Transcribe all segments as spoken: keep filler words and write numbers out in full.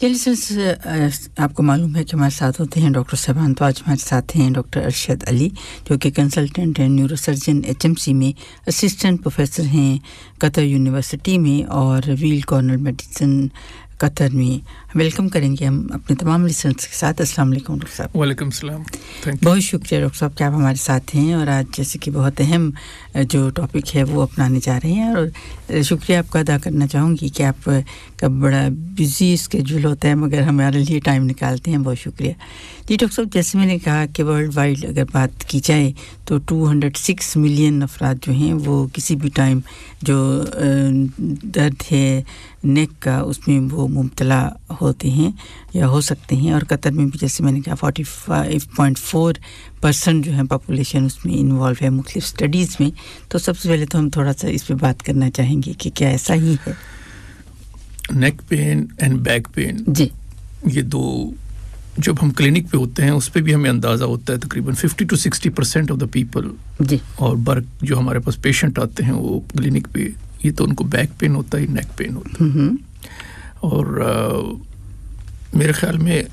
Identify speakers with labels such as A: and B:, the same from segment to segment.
A: Listeners, आपको मालूम है कि हमारे साथ होते हैं डॉक्टर साहबान, तो आज हमारे साथ हैं डॉक्टर अरशद अली जो कि कंसल्टेंट हैं, न्यूरोसर्जन एचएमसी में, असिस्टेंट प्रोफेसर हैं कतर यूनिवर्सिटी में और व्हील कॉर्नर मेडिसिन कतर में। वेलकम करेंगे हम अपने तमाम लिसनर्स के साथ। अस्सलाम वालेकुम डॉक्टर साहब।
B: वालेकुम सलाम। Thank you.
A: बहुत शुक्रिया डॉक्टर साहब कि आप हमारे साथ हैं और आज जैसे कि बहुत अहम जो टॉपिक है वो अपनाने जा रहे हैं, और शुक्रिया आपका अदा करना चाहूँगी कि आप का बड़ा बिजी स्केड्यूल होता है मगर हमारे लिए टाइम निकालते हैं, बहुत शुक्रिया जी। डॉक्टर साहब, जैसे मैंने कहा कि वर्ल्ड वाइड अगर बात की जाए तो दो सौ छह मिलियन अफराद जो हैं वो किसी भी टाइम जो दर्द है नेक का उसमें वो मुब्तला होते हैं या हो सकते हैं, और कतर में भी जैसे मैंने कहा पैंतालीस पॉइंट चार परसेंट जो है पॉपुलेशन उसमें इन्वॉल्व है मुख्तलिफ स्टडीज़ में। तो सबसे पहले तो हम थोड़ा सा इस पे बात करना चाहेंगे कि क्या ऐसा ही है?
B: Neck pain and back pain
A: जी,
B: ये दो जब हम क्लिनिक पे होते हैं उस पे भी हमें अंदाज़ा होता है तकरीबन fifty to sixty percent of the people जी, और बर्क जो हमारे पास पेशेंट आते हैं वो क्लिनिक पे ये तो उनको बैक पेन होता है, नेक पेन होता है। और uh, मेरे ख्याल में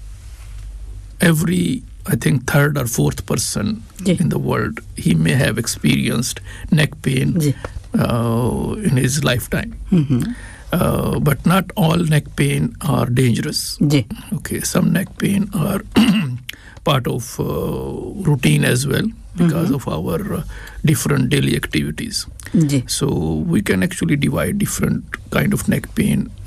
B: every I think third or fourth person
A: ji.
B: in the world he may have experienced neck pain uh, in his lifetime.
A: mm-hmm.
B: uh, but not all neck pain are dangerous.
A: Ji.
B: Okay, some neck pain are part of uh, routine as well because mm-hmm. of our uh, different daily activities.
A: Ji.
B: So we can actually divide different kind of neck pain